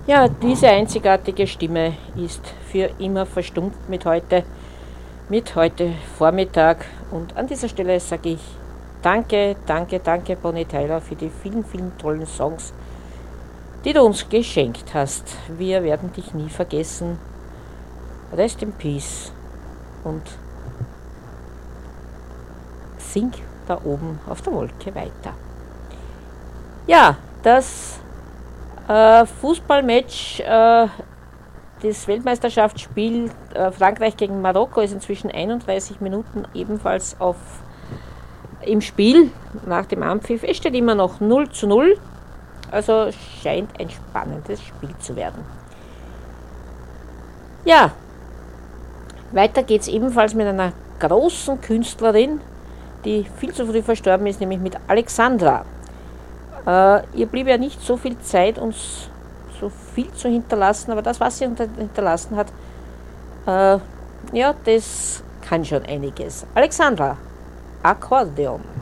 Ja, diese einzigartige Stimme ist für immer verstummt mit heute Vormittag. Und an dieser Stelle sage ich danke, danke, danke, Bonnie Tyler, für die vielen, vielen tollen Songs, die du uns geschenkt hast. Wir werden dich nie vergessen. Rest in Peace und sing da oben auf der Wolke weiter. Ja, das Fußballmatch, das Weltmeisterschaftsspiel Frankreich gegen Marokko ist inzwischen 31 Minuten ebenfalls im Spiel nach dem Anpfiff. Es steht immer noch 0:0, also scheint ein spannendes Spiel zu werden. Ja, weiter geht es ebenfalls mit einer großen Künstlerin, die viel zu früh verstorben ist, nämlich mit Alexandra. Ihr blieb ja nicht so viel Zeit, uns so viel zu hinterlassen, aber das, was sie hinterlassen hat, ja, das kann schon einiges. Alexandra, Akkordeon.